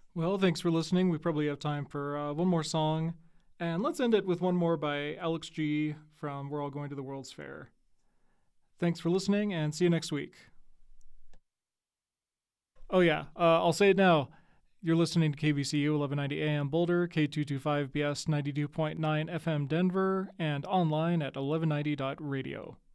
Well, thanks for listening. We probably have time for one more song. And let's end it with one more by Alex G from We're All Going to the World's Fair. Thanks for listening and see you next week. Oh, yeah, I'll say it now. You're listening to KVCU 1190 AM Boulder, K225BS 92.9 FM Denver, and online at 1190.radio.